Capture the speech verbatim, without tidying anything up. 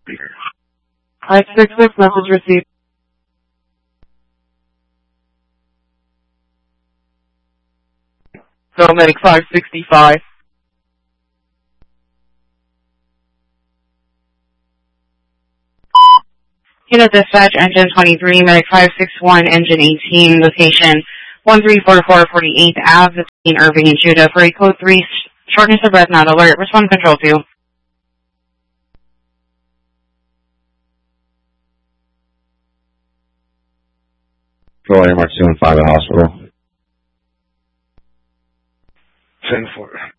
five six six, message received. Paramedic five sixty-five. Unit dispatch, engine twenty-three, medic five six one, engine eighteen, location one three four four forty-eighth Avenue between Irving and Judah for a code three, shortness of breath not alert, respond control two. Control A M R two and five at hospital. ten four.